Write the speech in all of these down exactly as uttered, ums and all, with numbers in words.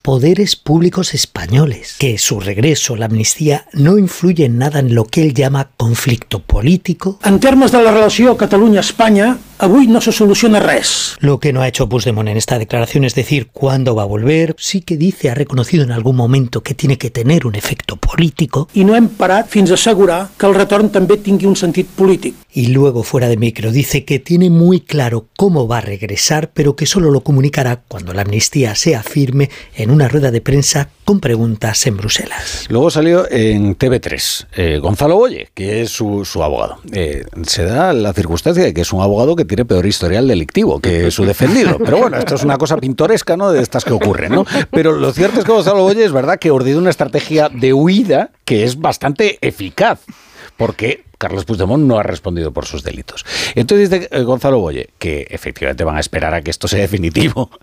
poderes públicos españoles, que su regreso, la amnistía, no influye en nada en lo que él llama conflicto político. En termes de la relació Catalunya-Espanya, avui no se soluciona res. Lo que no ha hecho Puigdemont en esta declaración es decir cuándo va a volver. Sí que dice, ha reconocido en algún momento que tiene que tener un efecto político. I no hem parat fins a assegurar que el retorn també tingui un sentit polític. Y luego, fuera de micro, dice que tiene muy claro cómo va a regresar, pero que solo lo comunicará cuando la amnistía sea firme en una rueda de prensa con preguntas en Bruselas. Luego salió en T V tres eh, Gonzalo Boye, que es su, su abogado. Eh, se da la circunstancia de que es un abogado que tiene peor historial delictivo que su defendido. Pero bueno, esto es una cosa pintoresca, ¿no?, de estas que ocurren, ¿no? Pero lo cierto es que Gonzalo Boye es verdad que ordenó una estrategia de huida que es bastante eficaz, porque Carles Puigdemont no ha respondido por sus delitos. Entonces dice eh, Gonzalo Boye que efectivamente van a esperar a que esto sea definitivo.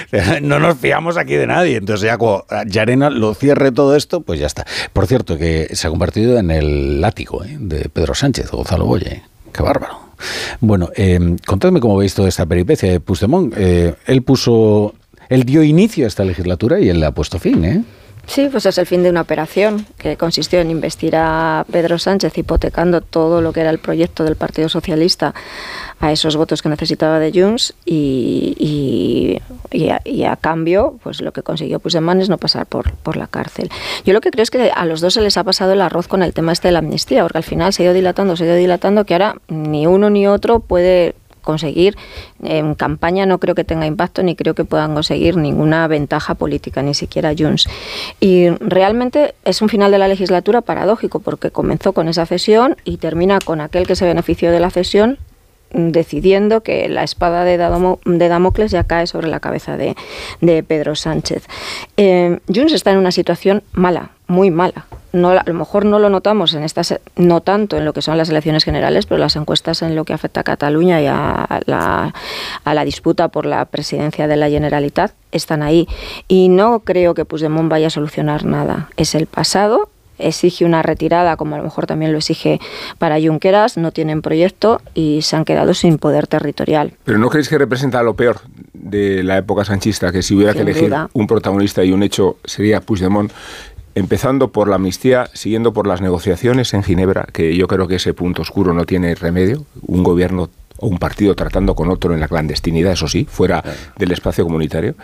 No nos fiamos aquí de nadie. Entonces ya cuando Llarena lo cierre todo esto, pues ya está. Por cierto, que se ha convertido en el látigo ¿eh? de Pedro Sánchez, Gonzalo Boye. Qué bárbaro. Bueno, eh, contadme cómo veis toda esta peripecia de Puigdemont. Eh, él puso, él dio inicio a esta legislatura y él le ha puesto fin, ¿eh? Sí, pues es el fin de una operación que consistió en investir a Pedro Sánchez hipotecando todo lo que era el proyecto del Partido Socialista a esos votos que necesitaba de Junts y, y, y, a, y a cambio pues lo que consiguió Puigdemont es no pasar por, por la cárcel. Yo lo que creo es que a los dos se les ha pasado el arroz con el tema este de la amnistía, porque al final se ha ido dilatando, se ha ido dilatando que ahora ni uno ni otro puede conseguir en campaña, no creo que tenga impacto ni creo que puedan conseguir ninguna ventaja política, ni siquiera Junts. Y realmente es un final de la legislatura paradójico porque comenzó con esa cesión y termina con aquel que se benefició de la cesión decidiendo que la espada de, Damo, de Damocles ya cae sobre la cabeza de, de Pedro Sánchez. Eh, Junts está en una situación mala, muy mala. No, a lo mejor no lo notamos en estas, no tanto en lo que son las elecciones generales, pero las encuestas en lo que afecta a Cataluña y a la, a la disputa por la presidencia de la Generalitat están ahí. Y no creo que Puigdemont vaya a solucionar nada. Es el pasado. Exige una retirada, como a lo mejor también lo exige para Junqueras, no tienen proyecto y se han quedado sin poder territorial. ¿Pero no creéis que representa lo peor de la época sanchista? Que si hubiera sin que elegir duda. un protagonista y un hecho sería Puigdemont, empezando por la amnistía, siguiendo por las negociaciones en Ginebra, que yo creo que ese punto oscuro no tiene remedio, un gobierno o un partido tratando con otro en la clandestinidad, eso sí, fuera del espacio comunitario,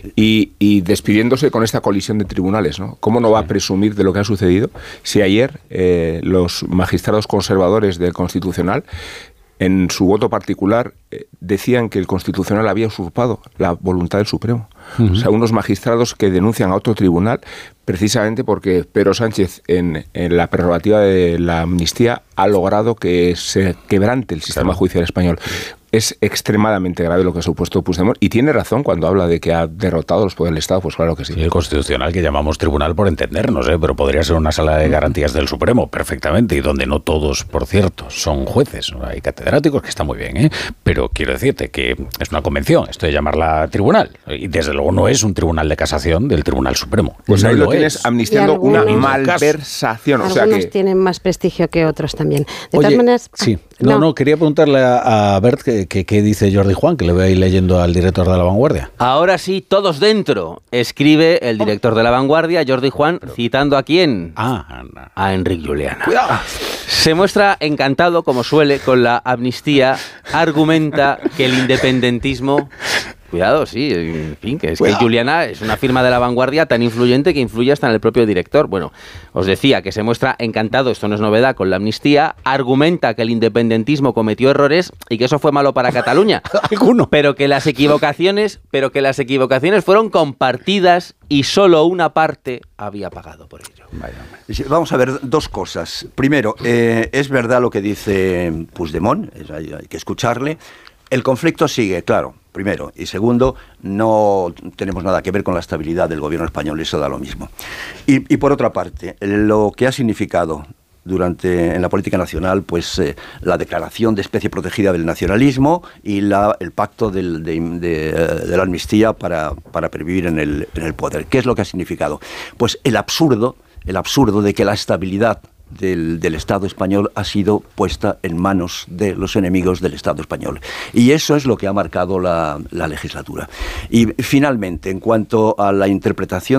y, y despidiéndose con esta colisión de tribunales, ¿no? ¿Cómo no va a presumir de lo que ha sucedido si ayer eh, los magistrados conservadores del Constitucional, en su voto particular, eh, decían que el Constitucional había usurpado la voluntad del Supremo? Uh-huh. O sea, unos magistrados que denuncian a otro tribunal precisamente porque Pedro Sánchez, en, en la prerrogativa de la amnistía, ha logrado que se quebrante el sistema claro. judicial español. Es extremadamente grave lo que ha supuesto Puigdemont y tiene razón cuando habla de que ha derrotado los poderes del Estado, pues claro que sí. Sí, el Constitucional, que llamamos tribunal por entendernos, ¿eh? Pero podría ser una sala de garantías del Supremo perfectamente, y donde no todos, por cierto, son jueces. Hay catedráticos, que está muy bien, ¿eh? Pero quiero decirte que es una convención esto de llamarla tribunal, y desde luego no es un tribunal de casación del Tribunal Supremo. Pues no ahí lo, lo tienes es. amnistiando una malversación. Algunos o sea que tienen más prestigio que otros también. De Oye, todas maneras, sí. No, no, no, quería preguntarle a, a Bert que, que, qué dice Jordi Juan, que le veo ahí leyendo al director de La Vanguardia. Ahora sí, todos dentro, escribe el director de La Vanguardia, Jordi Juan, citando a quién. Ah, a Enric Juliana. Cuidado. Se muestra encantado, como suele, con la amnistía, argumenta que el independentismo... Cuidado, sí, en fin, que es Cuidado. que Juliana es una firma de La Vanguardia tan influyente que influye hasta en el propio director. Bueno, os decía que se muestra encantado, esto no es novedad, con la amnistía, argumenta que el independentismo cometió errores y que eso fue malo para Cataluña. Alguno. Pero que las equivocaciones, pero que las equivocaciones fueron compartidas y solo una parte había pagado por ello. Vaya, vamos a ver dos cosas. Primero, eh, es verdad lo que dice Puigdemont, es, hay, hay que escucharle. El conflicto sigue, claro, primero. Y segundo, no tenemos nada que ver con la estabilidad del gobierno español, eso da lo mismo. Y, y por otra parte, lo que ha significado durante en la política nacional, pues eh, la declaración de especie protegida del nacionalismo y la, el pacto del, de, de, de la amnistía para, para pervivir en el, en el poder. ¿Qué es lo que ha significado? Pues el absurdo, el absurdo de que la estabilidad del, del Estado español ha sido puesta en manos de los enemigos del Estado español. Y eso es lo que ha marcado la, la legislatura. Y finalmente, en cuanto a la interpretación